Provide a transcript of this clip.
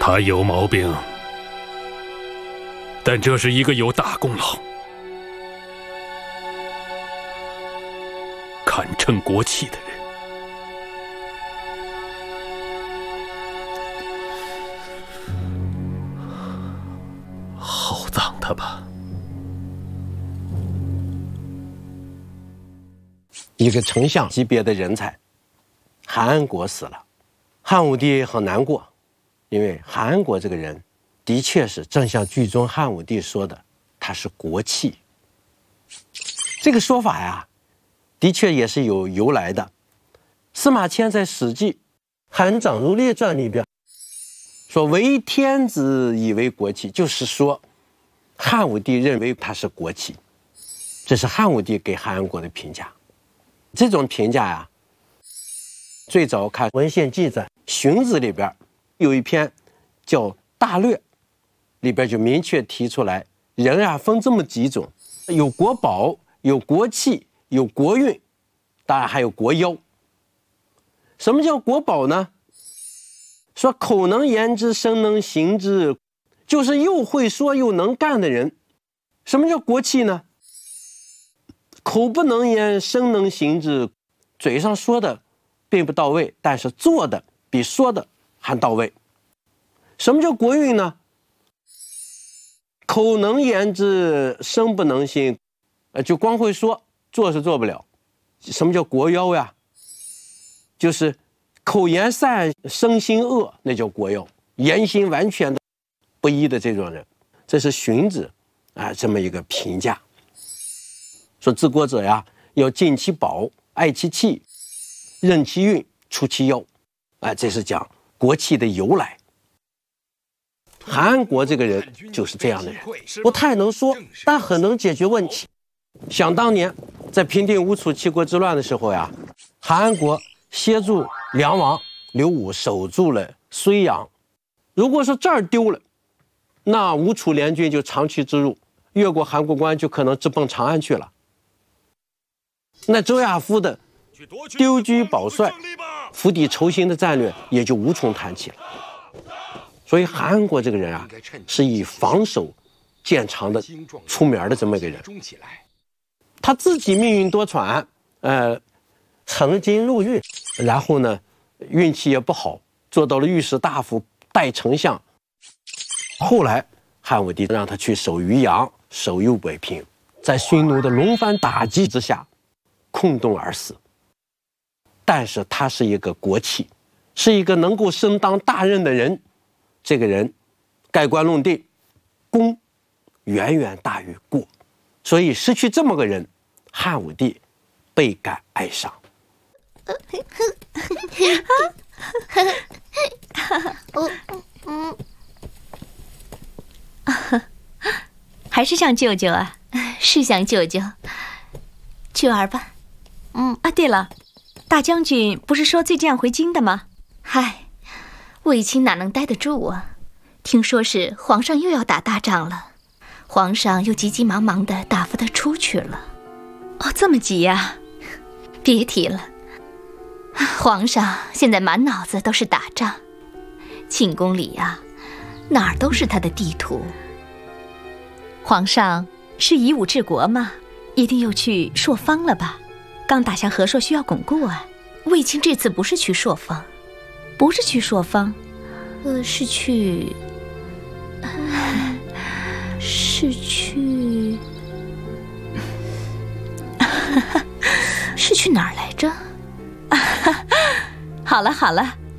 他有毛病，但这是一个有大功劳、堪称国戚的人。厚葬他吧。 一个丞相级别的人才，韩安国死了，汉武帝很难过，因为韩安国这个人的确是正像剧中汉武帝说的，他是国戚。这个说法呀，的确也是有由来的。司马迁在《史记·韩长如列传》里边说：“唯天子以为国戚”，就是说汉武帝认为他是国戚，这是汉武帝给韩安国的评价。这种评价呀，最早看文献记载，《荀子》里边有一篇叫《大略》，里边就明确提出来，人啊分这么几种，有国宝，有国戚，有国运，当然还有国妖。什么叫国宝呢？说口能言之，身能行之，就是又会说又能干的人。什么叫国戚呢？口不能言，身能行之，嘴上说的并不到位，但是做的比说的还到位。什么叫国运呢？口能言之，身不能行，就光会说，做是做不了。什么叫国妖呀？就是口言善，身心恶，那叫国妖，言行完全的不一的这种人。这是荀子这么一个评价。说治国者呀，要敬其宝，爱其气，任其运，出其妖。这是讲国戚的由来。韩安国这个人就是这样的人，不太能说，但很能解决问题。想当年在平定吴楚七国之乱的时候呀，韩安国协助梁王刘武守住了睢阳。如果说这儿丢了，那吴楚联军就长驱直入，越过函谷关就可能直奔长安去了。那周亚夫的丢车保帅、釜底抽薪的战略也就无从谈起了。所以韩安国这个人啊，是以防守见长的出名的这么一个人。他自己命运多舛，曾经入狱，然后呢，运气也不好，做到了御史大夫、代丞相。后来汉武帝让他去守渔阳、守右北平，在匈奴的轮番打击之下，空洞而死。但是他是一个国戚，是一个能够身当大任的人。这个人盖棺论定，功远远大于过，所以失去这么个人，汉武帝倍感哀伤。 还是想舅舅啊，是想舅舅，去玩吧。对了，大将军不是说最近要回京的吗？嗨，卫青哪能待得住啊？听说是皇上又要打大仗了，皇上又急急忙忙地打发他出去了。这么急呀？别提了，皇上现在满脑子都是打仗，寝宫里呀，哪儿都是他的地图。皇上是以武治国嘛，一定又去朔方了吧？刚打下河朔，需要巩固啊。卫青这次不是去朔方，不是去朔方，是去是去哪儿来着？好了好了，